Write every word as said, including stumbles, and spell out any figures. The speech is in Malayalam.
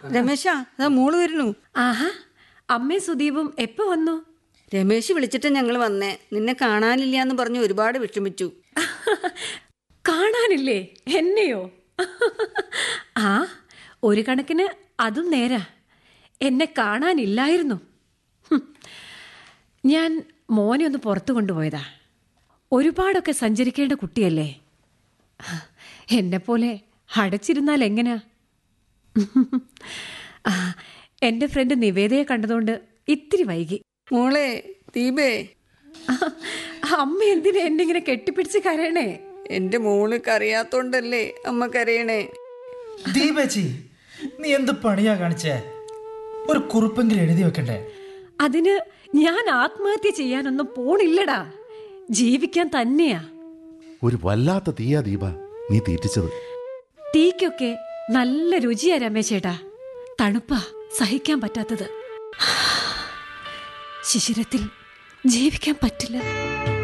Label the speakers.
Speaker 1: രമേശാ, അതാ മോള് വരുന്നു.
Speaker 2: ആഹാ, അമ്മയും സുദീപും എപ്പോ വന്നു?
Speaker 1: രമേശ് വിളിച്ചിട്ട് ഞങ്ങൾ വന്നേ. നിന്നെ കാണാനില്ല എന്ന് പറഞ്ഞ് ഒരുപാട് വിഷമിച്ചു.
Speaker 2: കാണാനില്ലേ എന്നെയോ? ആ, ഒരു കണക്കിന് അതും നേരാ. എന്നെ കാണാനില്ലായിരുന്നു. ഞാൻ മോനെ ഒന്ന് പുറത്തു കൊണ്ടുപോയതാ. ഒരുപാടൊക്കെ സഞ്ചരിക്കേണ്ട കുട്ടിയല്ലേ. എന്നെപ്പോലെ അടച്ചിരുന്നാൽ എങ്ങനെയാ? എൻ്റെ ഫ്രണ്ട് നിവേദയെ കണ്ടതുകൊണ്ട് ഇത്തിരി വൈകി.
Speaker 1: മോളെ ദീപേ,
Speaker 2: അമ്മ എന്തിനാ എന്നെ ഇങ്ങനെ കെട്ടിപ്പിടിച്ച് കരയണേ?
Speaker 1: എന്റെ മോള് കരയാത്തോണ്ടല്ലേ അമ്മ കരയണേ.
Speaker 3: ദീപേച്ചി, നീ എന്ത് പണിയാ കാണിച്ചേ? ഒരു കുറിപ്പെങ്കിലും എഴുതി വെക്കണ്ടേ?
Speaker 2: അതിന് ഞാൻ ആത്മഹത്യ ചെയ്യാനൊന്നും പോണില്ലടാ. ജീവിക്കാൻ തന്നെയാ.
Speaker 4: ഒരു വല്ലാത്ത തീയാ ദീപ നീ തീറ്റിച്ചത്.
Speaker 2: തീക്കൊക്കെ നല്ല രുചിയാ രമേശേട്ടാ. തണുപ്പാ സഹിക്കാൻ പറ്റാത്തത്. ശിശിരത്തിൽ ജീവിക്കാൻ പറ്റില്ല.